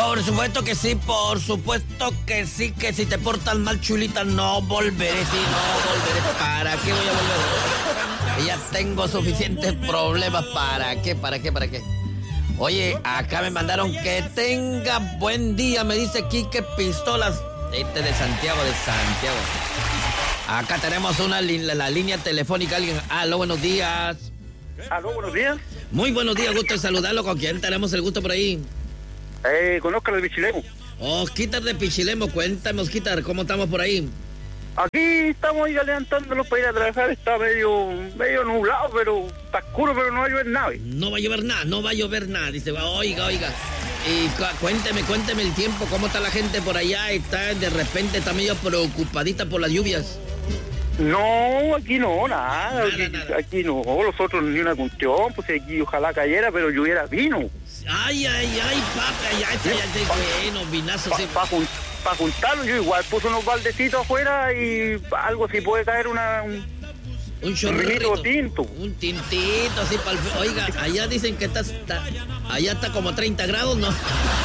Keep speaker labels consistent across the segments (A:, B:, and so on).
A: Por supuesto que sí, que si te portas mal, chulita, no volveré, sí, no volveré. ¿Para qué voy a volver? Ya tengo suficientes problemas, ¿para qué? Oye, acá me mandaron que tenga buen día, me dice Quique Pistolas. Este de Santiago. Acá tenemos la línea telefónica, alguien. Aló, buenos días.
B: Aló, buenos días.
A: Muy buenos días, gusto de saludarlo. ¿Con quién tenemos el gusto por ahí?
B: Con Oscar de Pichilemu.
A: Osquitar de Pichilemu, cuéntame, Osquitar, ¿cómo estamos por ahí?
B: Aquí estamos ya levantándonos para ir a trabajar. Está medio nublado, pero está oscuro, pero no va a llover nada.
A: No va a llover nada. Dice, oiga. Y cuénteme el tiempo, ¿cómo está la gente por allá? De repente está medio preocupadita por las lluvias.
B: No, aquí no, nada. Aquí no, nosotros ni una cuestión, pues aquí ojalá cayera, pero lloviera vino.
A: Ay, papi, ya está bueno, vinazo.
B: Para juntarlo, yo igual puse unos baldecitos afuera y algo si puede caer
A: un chorrito
B: tinto.
A: Un tintito, así para el... Oiga, allá dicen que allá está como 30 grados, ¿no?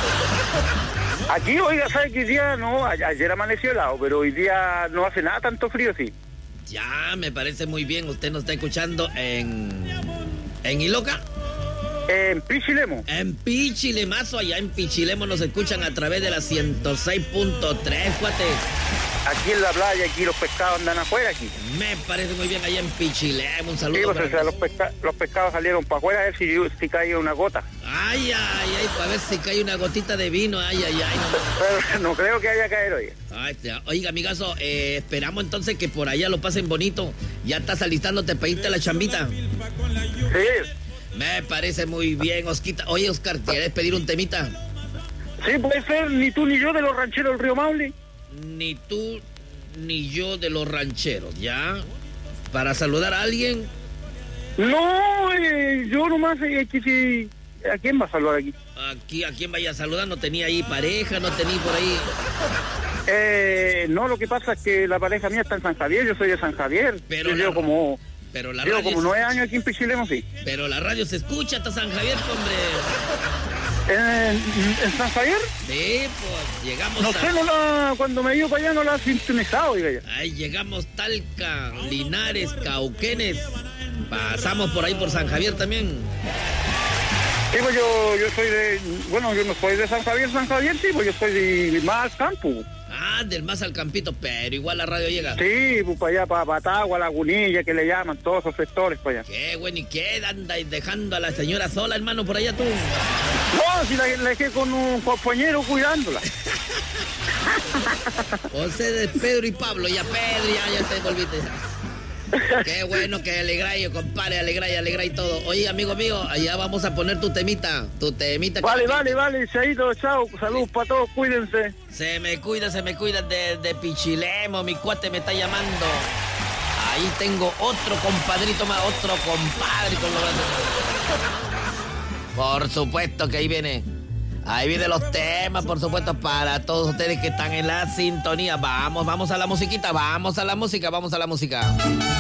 B: Aquí, oiga, ¿sabe qué hoy día no? Ayer amaneció helado, pero hoy día no hace nada tanto frío, sí.
A: Ya, me parece muy bien. Usted nos está escuchando en Iloca.
B: En Pichilemu.
A: En Pichilemazo, allá en Pichilemu nos escuchan a través de la 106.3, cuate.
B: Aquí en la playa, aquí los pescados andan afuera aquí.
A: Me parece muy bien allá en Pichilemu, un saludo.
B: Sí, pues, o sea, los pescados salieron para afuera a ver si caía una gota.
A: Ay, para ver si cae una gotita de vino, ay.
B: Pero no creo que haya caído hoy.
A: Oiga, amigazo, esperamos entonces que por allá lo pasen bonito. Ya estás alistándote para irte a la chambita.
B: Sí.
A: Me parece muy bien, Osquita. Oye, Oscar, ¿quieres pedir un temita?
B: Sí, puede ser, ni tú ni yo de los rancheros del Río Maule.
A: Ni tú ni yo de los rancheros, ¿ya? ¿Para saludar a alguien?
B: No, yo nomás, ¿a quién va a saludar aquí?
A: ¿A quién vaya a saludar? ¿No tenía ahí pareja? ¿No tenía por ahí?
B: No, lo que pasa es que la pareja mía está en San Javier, yo soy de San Javier.
A: Pero
B: yo como 9 años aquí en Pichilemu, sí.
A: Pero la radio se escucha hasta San Javier, hombre.
B: ¿En San Javier?
A: Sí, pues llegamos
B: cuando me iba para allá no la he sintonizado, diga ya.
A: Ahí llegamos Talca, Linares, Cauquenes. Pasamos por ahí por San Javier también.
B: Sí, pues yo soy yo no soy de San Javier, sí, pues yo soy de más campo.
A: Del más al campito, pero igual la radio llega.
B: Sí, pues para allá, para Patagua, Lagunilla, que le llaman, todos esos sectores para allá.
A: Qué bueno, ¿y qué? ¿Anda dejando a la señora sola, hermano, por allá tú?
B: No, si la dejé con un compañero cuidándola.
A: José de Pedro y Pablo, ya te volviste. Qué bueno que alegráis, compadre, alegráis todo. Oye, amigo mío, allá vamos a poner tu temita.
B: Vale, Chaito, chao, saludos para todos, cuídense.
A: Se me cuida de Pichilemu, mi cuate me está llamando. Ahí tengo otro compadrito más, otro compadre con los grandes. Por supuesto que ahí vienen los temas, por supuesto, para todos ustedes que están en la sintonía. Vamos a la musiquita, vamos a la música.